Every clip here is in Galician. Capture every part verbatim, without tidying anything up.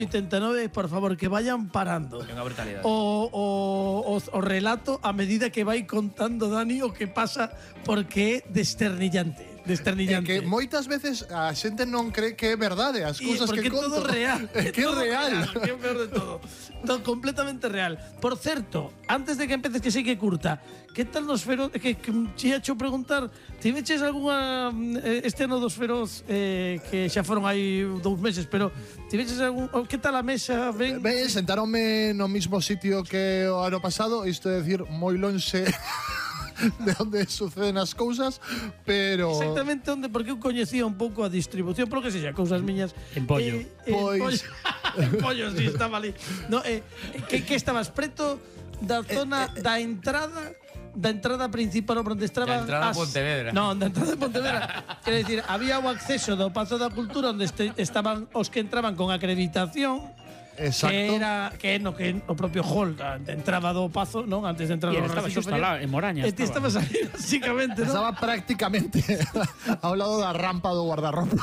oitenta e nove, por favor, que vayan parando. É unha brutalidade. O, o, o, o relato a medida que vai contando Dani o que pasa, porque é desternillante. Desternillante. É que moitas veces a xente non cree que é verdade as cousas que conto. Porque é todo real. É que é real. Que é o peor de todo. Todo completamente real. Por certo, antes de que empeces, que sei que curta, que tal nos feros, que, que che hecho preguntar, tiveches algunha este ano dos feros eh, que xa foron hai dous meses, pero tiveches algún, que tal a mesa? Ben, Ben, sentaronme no mismo sitio que o ano pasado, isto é decir, moi lonxe de onde suceden as cousas, pero exactamente onde, porque eu coñecía un pouco a distribución, pero que sexa, cousas miñas. En pollo. Eh, en Pois- pollo. En pollo, sí, estaba ali. No, eh, que, que estabas preto da zona da entrada da entrada principal onde estaba Da entrada a as- Pontevedra. No, da entrada de Pontevedra. Quero dicir, había o acceso do Pazo da Cultura onde este, estaban os que entraban con acreditación. exacto. Que era que no que o propio hall da entraba do Pazo, non, antes de entrar E no estaba recinto xusto ferial. lá, en Moraña E ti estaba. estabas aí, básicamente, non? Estaba prácticamente ao lado da rampa do guardarropa.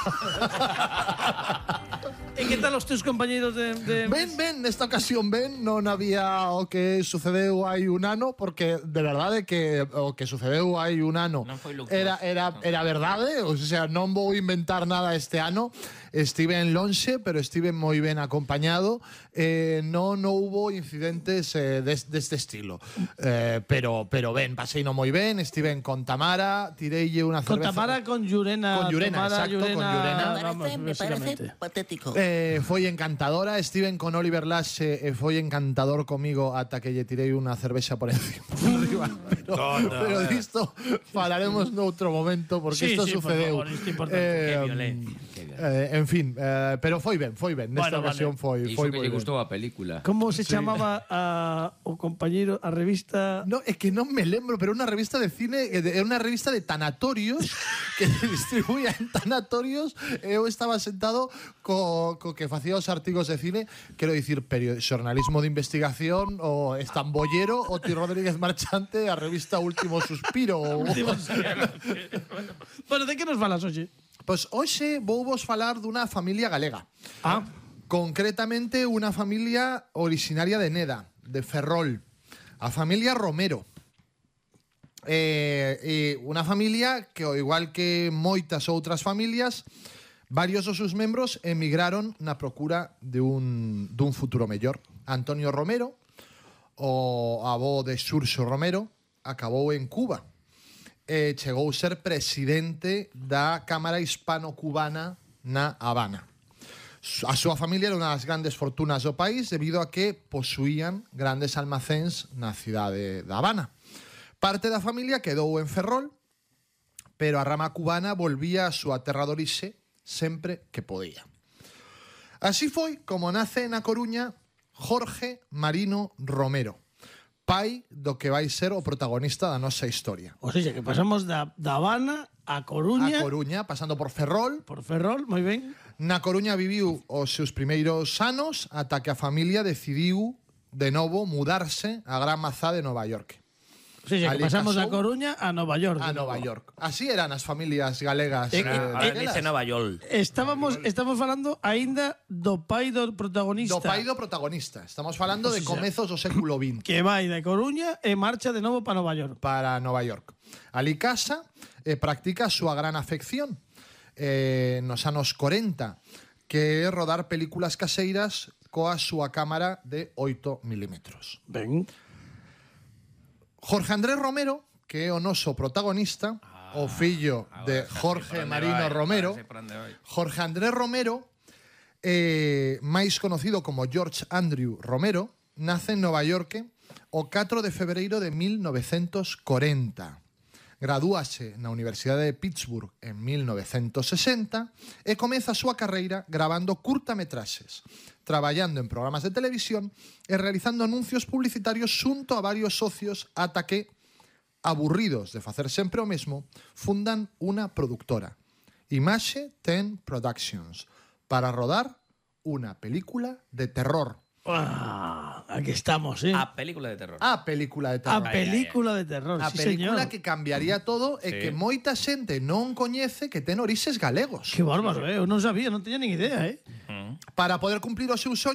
E que tal os teus compañeiros de, de Ben, ben, nesta ocasión ben, non había o que sucedeu hai un ano, porque de verdade que o que sucedeu hai un ano Non foi luxuoso. era, era, era verdade, o sea, non vou inventar nada este ano. Estive en lonxe, pero estive moi ben acompañado. Eh, non houbo incidentes eh, des, deste estilo. Eh, pero, pero ben, pasei no moi ben, estive con Tamara, tireille unha Con cerveza. Tamara, con Llurena. Con Llurena, Tamara, exacto, con Llurena. Me vamos, parece, me parece básicamente. patético. Eh, foi encantadora. Steven con Oliver Laxe e foi encantador comigo ata que lle tirei unha cervexa por encima. Por arriba. Pero, pero disto falaremos noutro momento, porque Sí, isto sí, por sucedeu. favor, isto é importante. Eh, Que violencia, que violencia. eh, en fin, eh, pero foi ben, foi ben. Nesta Bueno, ocasión vale. foi, Iso foi que moi lle ben. gustou a película. Como se chamaba a, o compañeiro, a revista? No, é que non me lembro, pero é unha revista de cine, é unha revista de tanatorios que se distribuía en tanatorios. Eu estaba sentado co, co que facía os artigos de cine, quero dicir, perio, xornalismo de investigación, o Estambollero, o Ti Rodríguez Marchante, a revista Último Suspiro. O... Bueno, de que nos falas hoxe? Pois hoxe vou vos falar dunha familia galega. Ah, Concretamente unha familia originaria de Neda, de Ferrol. A familia Romero. Eh, eh, unha familia que, ao igual que moitas outras familias, varios dos seus membros emigraron na procura de un, dun futuro mellor. Antonio Romero, o avó de Xurxo Romero, acabou en Cuba. E chegou a ser presidente da Cámara Hispano-Cubana na Habana. A súa familia era unha das grandes fortunas do país debido a que posuían grandes almacéns na cidade da Habana. Parte da familia quedou en Ferrol, pero a rama cubana volvía a súa terra de orixe sempre que podía. Así foi como nace na Coruña Jorge Marino Romero, pai do que vai ser o protagonista da nosa historia. o sea, que pasamos da, da Habana a Coruña, A Coruña, pasando por Ferrol. por Ferrol, moi ben. Na Coruña viviu os seus primeiros anos ata que a familia decidiu de novo mudarse a Gran Mazá de Nova York. O sea, que Ali pasamos da casou Coruña a Nova York. a de Nova novo. York. Así eran as familias galegas. Eh, eh, Ahora daquelas. dice Nova York. Estábamos, estamos falando aínda do pai do protagonista. Do pai do protagonista. Estamos falando de Pues, o sea, comezos do século vinte. Que vai de Coruña e marcha de novo para Nova York. Para Nova York. Ali casa e practica a súa gran afección eh, nos anos corenta, que é rodar películas caseiras coa súa cámara de oito milímetros. Ben. Jorge Andrés Romero, que é o noso protagonista, ah, o fillo de Jorge Marino Romero. Jorge Andrés Romero, eh, máis conocido como George Andrew Romero, nace en Nova York o catro de febreiro de mil novecentos corenta. Gradúase na Universidade de Pittsburgh en mil novecentos sesenta e comeza a súa carreira gravando curtametraxes, traballando en programas de televisión e realizando anuncios publicitarios xunto a varios socios ata que, aburridos de facer sempre o mesmo, fundan unha productora, Imaxe Ten Productions, para rodar unha película de terror. Ah, aquí estamos, eh. A película de terror. A película de A terror. película de terror, A sí, película señor. que cambiaría todo e Sí. que moita xente non coñece que ten orixes galegos. Qué bárbaro, eh. Eu non sabía, non teña nin idea, eh. Para poder cumplir o seu soño,